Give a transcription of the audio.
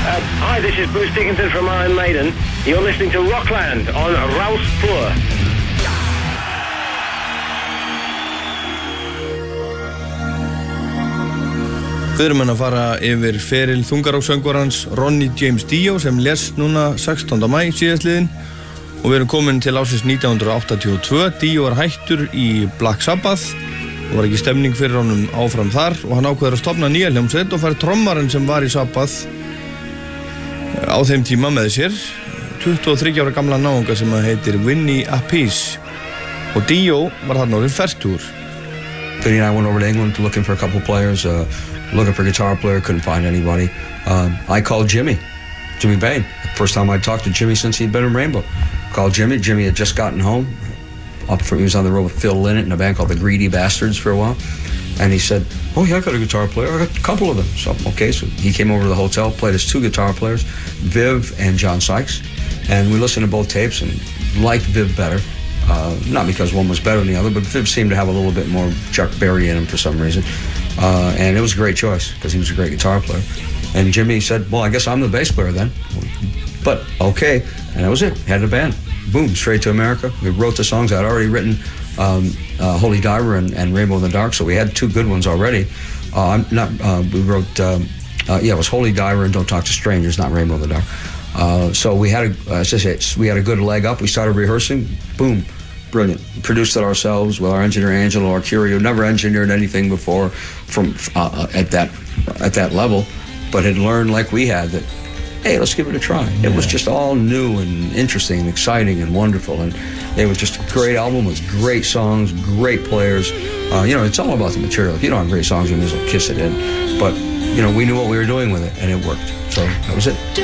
Hi, this is Bruce Dickinson from Iron Maiden. You're listening to Rockland on Rouse Poor. Við erum að fara yfir feril þungarokkssöngvarans Ronnie James Dio sem lést núna 16. maí síðastliðinn og við erum komin til ársins 1982. Dio var hættur í Black Sabbath og var ekki stemning fyrir honum áfram þar og hann ákveður að stofna nýja hljómsveit og fær trommarinn sem var í Sabbath á þeim tíma með sér 23 ára gamla náunga sem heitir Winnie Appice og Dio var þarna orðinn fertugur. Vinny and I went over to England looking for a couple players, looking for a guitar player, couldn't find anybody. I called Jimmy Bain. First time I'd talked to Jimmy since he'd been in Rainbow. Called Jimmy. Jimmy had just gotten home. He was on the road with Phil Lynott in a band called the Greedy Bastards for a while. And he said, oh yeah, I got a guitar player. I got a couple of them. So, okay, so he came over to the hotel, played his two guitar players, Viv and John Sykes. And we listened to both tapes and liked Viv better. Not because one was better than the other, but Viv seemed to have a little bit more Chuck Berry in him for some reason. And it was a great choice because he was a great guitar player. And Jimmy said, well, I guess I'm the bass player then. But okay, and that was it. Had a band. Boom, straight to America. We wrote the songs. I'd already written Holy Diver and Rainbow in the Dark, so we had two good ones already. We wrote, it was Holy Diver and Don't Talk to Strangers, not Rainbow in the Dark. So we had a good leg up. We started rehearsing. Boom, brilliant. Produced it ourselves with our engineer Angelo Arcuri, who never engineered anything before from at that level, but had learned like we had that, hey, let's give it a try. Yeah. It was just all new and interesting and exciting and wonderful, and it was just a great album with great songs, great players. It's all about the material. If you don't have great songs, you may as well kiss it in. But we knew what we were doing with it, and it worked. So that was it.